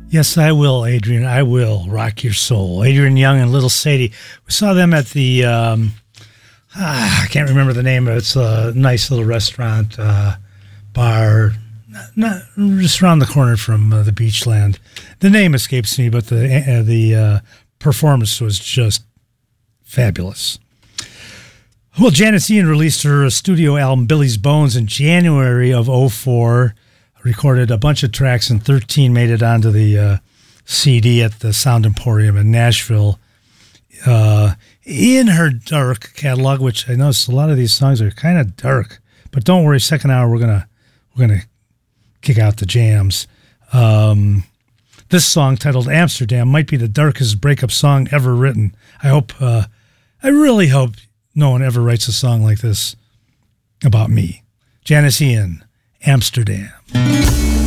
Yes, I will, Adrian. I will rock your soul. Adrian Young and Little Sadie. We saw them at the, I can't remember the name of it. It's a nice little restaurant, bar, not just around the corner from the Beachland. The name escapes me, but the performance was just fabulous. Well, Janis Ian released her studio album Billy's Bones in January of 2004. Recorded a bunch of tracks, and 13 made it onto the CD at the Sound Emporium in Nashville. In her dark catalog, which I noticed a lot of these songs are kind of dark, but don't worry. Second hour, we're gonna kick out the jams. This song, titled Amsterdam, might be the darkest breakup song ever written. I really hope no one ever writes a song like this about me. Janis Ian, Amsterdam.